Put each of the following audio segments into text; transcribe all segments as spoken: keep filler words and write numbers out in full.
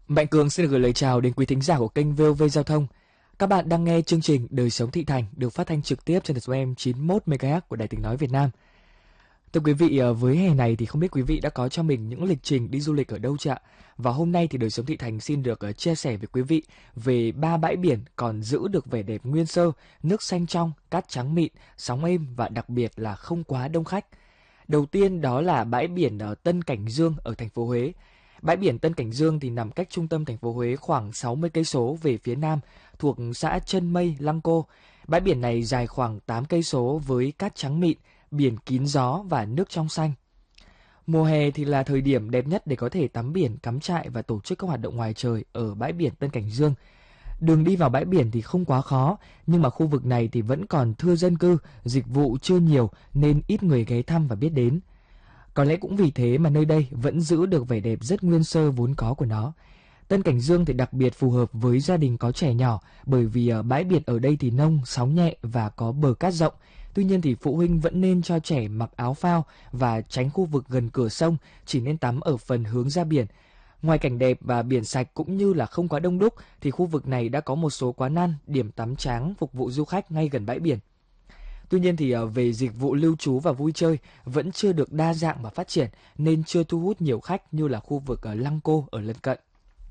Mạnh Cường xin được gửi lời chào đến quý thính giả của kênh vê o vê Giao thông. Các bạn đang nghe chương trình Đời sống thị thành được phát thanh trực tiếp trên tần số em chín mươi mốt mê ga héc của Đài Tiếng nói Việt Nam. Thưa quý vị, với hè này thì không biết quý vị đã có cho mình những lịch trình đi du lịch ở đâu chưa ạ? Và hôm nay thì Đời sống thị thành xin được chia sẻ với quý vị về ba bãi biển còn giữ được vẻ đẹp nguyên sơ, nước xanh trong, cát trắng mịn, sóng êm và đặc biệt là không quá đông khách. Đầu tiên đó là bãi biển ở Tân Cảnh Dương ở thành phố Huế. Bãi biển Tân Cảnh Dương thì nằm cách trung tâm thành phố Huế khoảng sáu mươi cây số về phía nam, thuộc xã Chân Mây, Lăng Cô. Bãi biển này dài khoảng tám cây số với cát trắng mịn, biển kín gió và nước trong xanh. Mùa hè thì là thời điểm đẹp nhất để có thể tắm biển, cắm trại và tổ chức các hoạt động ngoài trời ở bãi biển Tân Cảnh Dương. Đường đi vào bãi biển thì không quá khó, nhưng mà khu vực này thì vẫn còn thưa dân cư, dịch vụ chưa nhiều nên ít người ghé thăm và biết đến. Có lẽ cũng vì thế mà nơi đây vẫn giữ được vẻ đẹp rất nguyên sơ vốn có của nó. Tân Cảnh Dương thì đặc biệt phù hợp với gia đình có trẻ nhỏ, bởi vì bãi biển ở đây thì nông, sóng nhẹ và có bờ cát rộng. Tuy nhiên thì phụ huynh vẫn nên cho trẻ mặc áo phao và tránh khu vực gần cửa sông, chỉ nên tắm ở phần hướng ra biển. Ngoài cảnh đẹp và biển sạch cũng như là không quá đông đúc thì khu vực này đã có một số quán ăn, điểm tắm tráng phục vụ du khách ngay gần bãi biển. Tuy nhiên thì về dịch vụ lưu trú và vui chơi vẫn chưa được đa dạng và phát triển nên chưa thu hút nhiều khách như là khu vực ở Lăng Cô ở lân cận.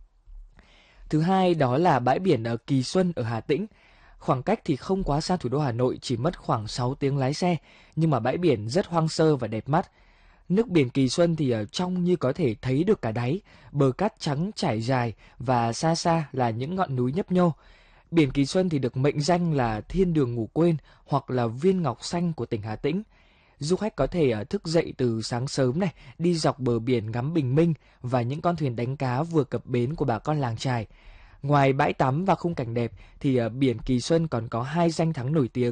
Thứ hai đó là bãi biển ở Kỳ Xuân ở Hà Tĩnh. Khoảng cách thì không quá xa thủ đô Hà Nội, chỉ mất khoảng sáu tiếng lái xe, nhưng mà bãi biển rất hoang sơ và đẹp mắt. Nước biển Kỳ Xuân thì ở trong như có thể thấy được cả đáy, bờ cát trắng trải dài và xa xa là những ngọn núi nhấp nhô. Biển Kỳ Xuân thì được mệnh danh là thiên đường ngủ quên hoặc là viên ngọc xanh của tỉnh Hà Tĩnh. Du khách có thể thức dậy từ sáng sớm này, đi dọc bờ biển ngắm bình minh và những con thuyền đánh cá vừa cập bến của bà con làng chài. Ngoài bãi tắm và khung cảnh đẹp thì biển Kỳ Xuân còn có hai danh thắng nổi tiếng